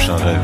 prochain rêve.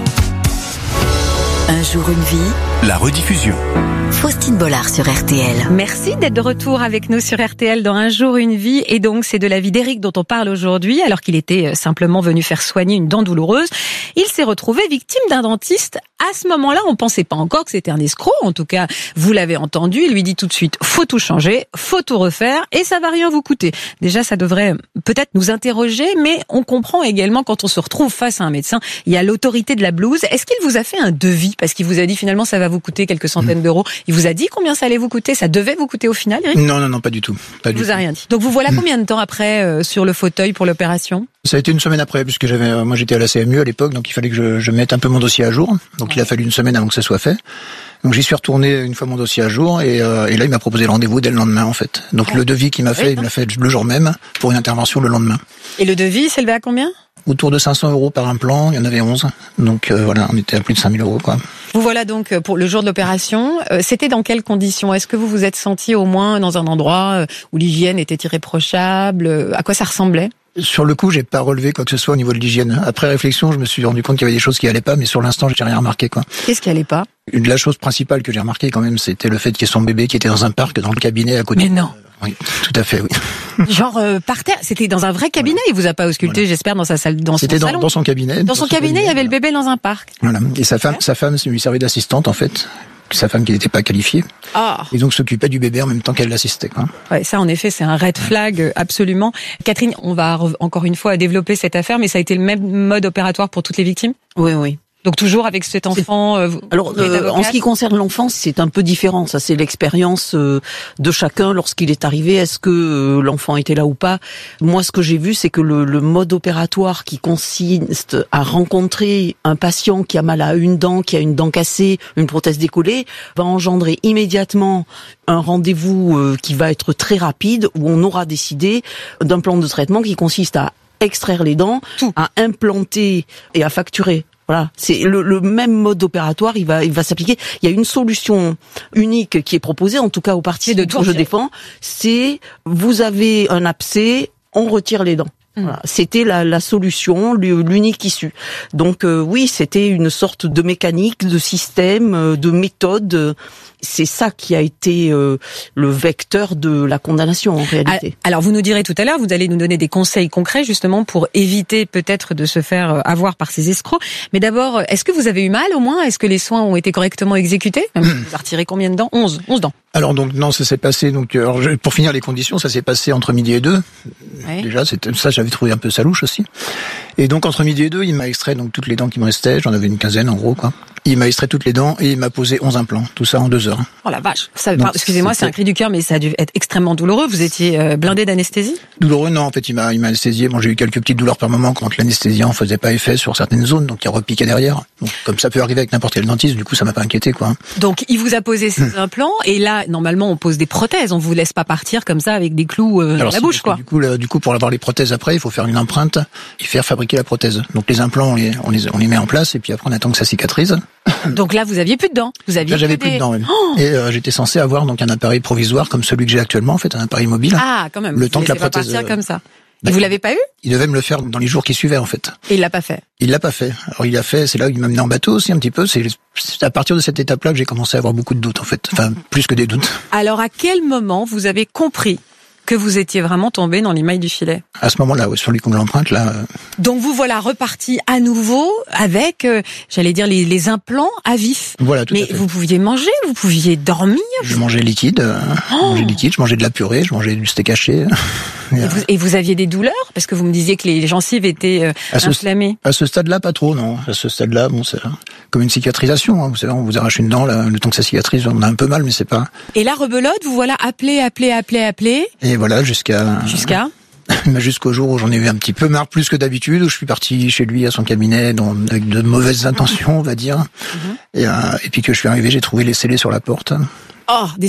Un jour une vie, La rediffusion. Faustine Bollard sur RTL. Merci d'être de retour avec nous sur RTL dans Un jour une vie. Et donc c'est de la vie d'Éric dont on parle aujourd'hui, alors qu'il était simplement venu faire soigner une dent douloureuse. Il s'est retrouvé victime d'un dentiste. À ce moment-là, on pensait pas encore que c'était un escroc. En tout cas, vous l'avez entendu, il lui dit tout de suite, faut tout changer, faut tout refaire et ça va rien vous coûter. Déjà, ça devrait peut-être nous interroger, mais on comprend également quand on se retrouve face à un médecin, il y a l'autorité de la blouse. Est-ce qu'il vous a fait un devis? Parce qu'il vous a dit finalement ça va vous coûter quelques centaines d'euros. Il vous a dit combien ça allait vous coûter? Ça devait vous coûter au final, Éric? Non, pas du tout. Il vous a rien dit. Donc vous voilà combien de temps après sur le fauteuil pour l'opération? Ça a été une semaine après, puisque moi j'étais à la CMU à l'époque, donc il fallait que je mette un peu mon dossier à jour. Donc il a fallu une semaine avant que ça soit fait. Donc j'y suis retourné une fois mon dossier à jour, et là il m'a proposé le rendez-vous dès le lendemain en fait. Donc le devis qu'il m'a fait, il me l'a fait le jour même pour une intervention le lendemain. Et le devis s'élevait à combien? Autour de 500 € par implant, il y en avait 11. Donc voilà, on était à plus de 5000 € quoi. Vous voilà donc pour le jour de l'opération. C'était dans quelles conditions? Est-ce que vous vous êtes senti au moins dans un endroit où l'hygiène était irréprochable? À quoi ça ressemblait? Sur le coup, j'ai pas relevé quoi que ce soit au niveau de l'hygiène. Après réflexion, je me suis rendu compte qu'il y avait des choses qui allaient pas, mais sur l'instant, j'ai rien remarqué quoi. Qu'est-ce qui allait pas? Une de la chose principale que j'ai remarqué quand même, c'était le fait qu'il y ait son bébé qui était dans un parc dans le cabinet à côté. Mais non. Oui, tout à fait, oui. Genre par terre, c'était dans un vrai cabinet, il vous a pas ausculté, Voilà. J'espère, dans sa salle, dans son salon. salon. Dans son cabinet. Dans son cabinet, il y avait le bébé dans un parc. Voilà. Et sa femme lui servait d'assistante en fait. Sa femme qui n'était pas qualifiée. Ah. Et donc s'occupait du bébé en même temps qu'elle l'assistait, quoi. Ouais, ça en effet, c'est un red flag absolument. Catherine, on va encore une fois développer cette affaire, mais ça a été le même mode opératoire pour toutes les victimes? Oui. Donc toujours avec cet enfant. Alors, en ce qui concerne l'enfant, c'est un peu différent. Ça, c'est l'expérience de chacun lorsqu'il est arrivé. Est-ce que l'enfant était là ou pas? Moi, ce que j'ai vu, c'est que le mode opératoire qui consiste à rencontrer un patient qui a mal à une dent, qui a une dent cassée, une prothèse décollée, va engendrer immédiatement un rendez-vous qui va être très rapide, où on aura décidé d'un plan de traitement qui consiste à extraire les dents, à implanter et à facturer. Voilà, c'est le même mode opératoire, il va s'appliquer. Il y a une solution unique qui est proposée, en tout cas aux parties que je défends, c'est vous avez un abcès, on retire les dents. Voilà. C'était la solution, l'unique issue. Donc oui, c'était une sorte de mécanique, de système, de méthode. C'est ça qui a été le vecteur de la condamnation en réalité. Alors vous nous direz tout à l'heure, vous allez nous donner des conseils concrets justement pour éviter peut-être de se faire avoir par ces escrocs. Mais d'abord, est-ce que vous avez eu mal au moins? Est-ce que les soins ont été correctement exécutés? Vous avez retiré combien de dents? 11 dents. Alors donc non, ça s'est passé pour finir les conditions, ça s'est passé entre midi et 2. Ouais. Déjà, ça j'avais trouvé un peu ça louche aussi. Et donc entre midi et 2, il m'a extrait donc toutes les dents qui me restaient, j'en avais une quinzaine en gros quoi. Il m'a extrait toutes les dents et il m'a posé 11 implants, tout ça en 2 heures. Oh la vache. Excusez-moi, c'est un cri du cœur, mais ça a dû être extrêmement douloureux. Vous étiez blindé d'anesthésie? Douloureux, non. En fait, il m'a anesthésié. Bon, j'ai eu quelques petites douleurs par moment quand l'anesthésiant faisait pas effet sur certaines zones, donc il repiquait derrière. Donc, comme ça peut arriver avec n'importe quel dentiste, du coup, ça m'a pas inquiété, quoi. Donc, il vous a posé ces implants, et là, normalement, on pose des prothèses. On vous laisse pas partir comme ça avec des clous dans la bouche, quoi. Du coup, pour avoir les prothèses après, il faut faire une empreinte et faire fabriquer la prothèse. Donc, les implants, on les met en place, et puis après, on attend que ça cicatrise. Donc là, vous aviez plus de dents. J'avais plus de dents, même. Oh, et j'étais censé avoir donc un appareil provisoire comme celui que j'ai actuellement, en fait, un appareil mobile. Ah, quand même. Le temps que la prothèse. Pas partir comme ça. Et vous l'avez pas eu? Il devait me le faire dans les jours qui suivaient, en fait. Et il l'a pas fait. Il l'a pas fait. Alors il a fait, c'est là où il m'a amené en bateau aussi un petit peu. C'est à partir de cette étape-là que j'ai commencé à avoir beaucoup de doutes, en fait. Enfin, plus que des doutes. Alors à quel moment vous avez compris que vous étiez vraiment tombé dans les mailles du filet? À ce moment-là, ouais, sur les comptes de l'empreinte, là. Donc vous voilà reparti à nouveau avec, j'allais dire, les implants à vif. Voilà, tout à fait. Mais vous pouviez manger, vous pouviez dormir. Je mangeais liquide, je mangeais de la purée, je mangeais du steak haché. Et vous aviez des douleurs? Parce que vous me disiez que les gencives étaient inflammées. À ce stade-là, pas trop, non. À ce stade-là, bon, c'est comme une cicatrisation. Hein. Vous savez, on vous arrache une dent, là, le temps que ça cicatrise, on a un peu mal, mais c'est pas... Et là, rebelote, vous voilà appelé. Et voilà, jusqu'au jour où j'en ai eu un petit peu marre, plus que d'habitude, où je suis parti chez lui à son cabinet avec de mauvaises intentions, on va dire. Et puis que je suis arrivé, j'ai trouvé les scellés sur la porte. Oh,